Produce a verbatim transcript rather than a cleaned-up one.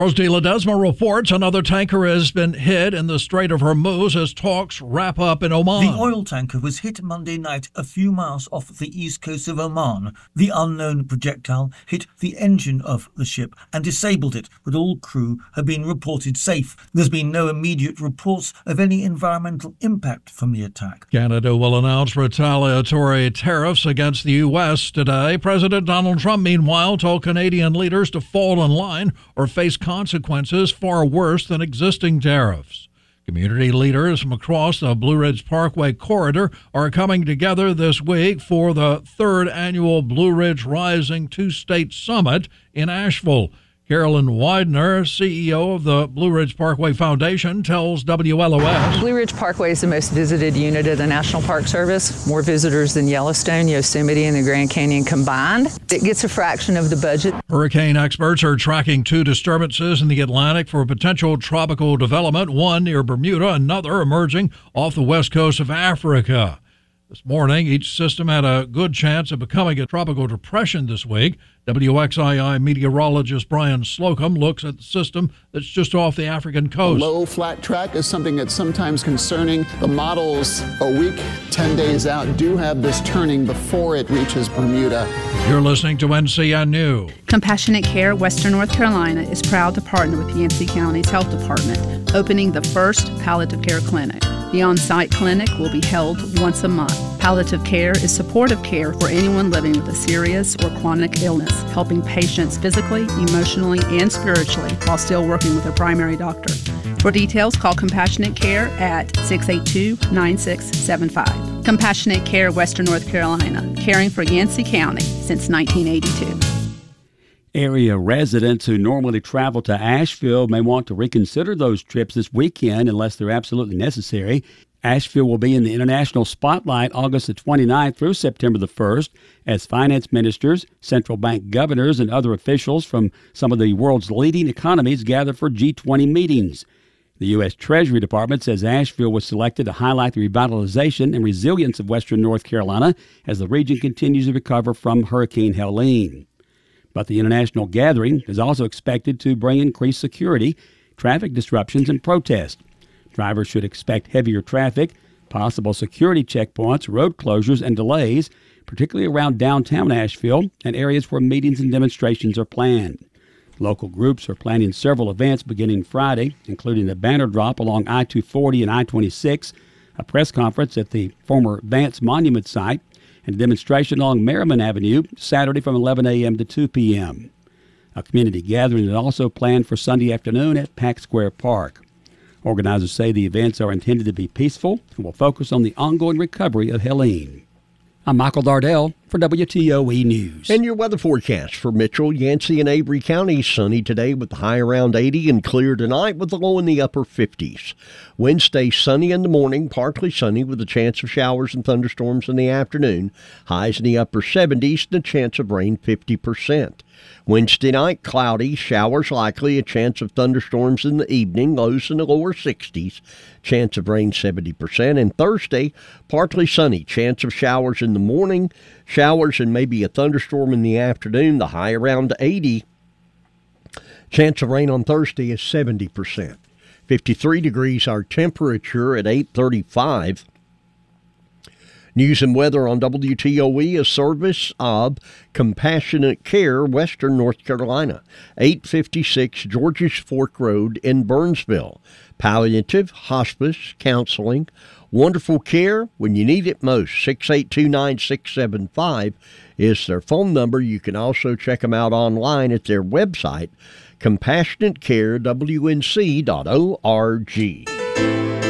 De Ledesma reports another tanker has been hit in the Strait of Hormuz as talks wrap up in Oman. The oil tanker was hit Monday night a few miles off the east coast of Oman. The unknown projectile hit the engine of the ship and disabled it, but all crew have been reported safe. There's been no immediate reports of any environmental impact from the attack. Canada will announce retaliatory tariffs against the U S today. President Donald Trump, meanwhile, told Canadian leaders to fall in line or face consequences far worse than existing tariffs. Community leaders from across the Blue Ridge Parkway corridor are coming together this week for the third annual Blue Ridge Rising Two-State Summit in Asheville. Carolyn Widener, C E O of the Blue Ridge Parkway Foundation, tells W L O S. Blue Ridge Parkway is the most visited unit of the National Park Service, more visitors than Yellowstone, Yosemite, and the Grand Canyon combined. It gets a fraction of the budget. Hurricane experts are tracking two disturbances in the Atlantic for potential tropical development, one near Bermuda, another emerging off the west coast of Africa. This morning, each system had a good chance of becoming a tropical depression this week. W X I I meteorologist Brian Slocum looks at the system that's just off the African coast. A low flat track is something that's sometimes concerning. The models a week, ten days out do have this turning before it reaches Bermuda. You're listening to N C N News. Compassionate Care Western North Carolina is proud to partner with Yancey County's Health Department, opening the first palliative care clinic. The on-site clinic will be held once a month. Palliative care is supportive care for anyone living with a serious or chronic illness, helping patients physically, emotionally, and spiritually while still working with a primary doctor. For details, call Compassionate Care at six eight two, nine six seven five. Compassionate Care Western North Carolina, caring for Yancey County since nineteen eighty-two. Area residents who normally travel to Asheville may want to reconsider those trips this weekend unless they're absolutely necessary. Asheville will be in the international spotlight August the twenty-ninth through September the first as finance ministers, central bank governors, and other officials from some of the world's leading economies gather for G twenty meetings. The U S Treasury Department says Asheville was selected to highlight the revitalization and resilience of western North Carolina as the region continues to recover from Hurricane Helene. But the international gathering is also expected to bring increased security, traffic disruptions, and protest. Drivers should expect heavier traffic, possible security checkpoints, road closures, and delays, particularly around downtown Asheville and areas where meetings and demonstrations are planned. Local groups are planning several events beginning Friday, including a banner drop along I two forty and I twenty-six, a press conference at the former Vance Monument site, and a demonstration along Merriman Avenue Saturday from eleven a.m. to two p.m. A community gathering is also planned for Sunday afternoon at Pack Square Park. Organizers say the events are intended to be peaceful and will focus on the ongoing recovery of Helene. I'm Michael Dardell for W T O E News. And your weather forecast for Mitchell, Yancey, and Avery counties. Sunny today with the high around eighty and clear tonight with the low in the upper fifties. Wednesday, sunny in the morning, partly sunny with a chance of showers and thunderstorms in the afternoon. Highs in the upper seventies and a chance of rain fifty percent. Wednesday night, cloudy, showers likely, a chance of thunderstorms in the evening, lows in the lower sixties, chance of rain seventy percent. And Thursday, partly sunny, chance of showers in the morning, showers and maybe a thunderstorm in the afternoon, the high around eighty. Chance of rain on Thursday is seventy percent. fifty-three degrees our temperature at eight thirty-five. News and weather on W T O E, a service of Compassionate Care, Western North Carolina, eight fifty-six Georges Fork Road in Burnsville. Palliative, hospice, counseling, wonderful care when you need it most. six eight two, nine six seven five is their phone number. You can also check them out online at their website, compassionate care w n c dot org.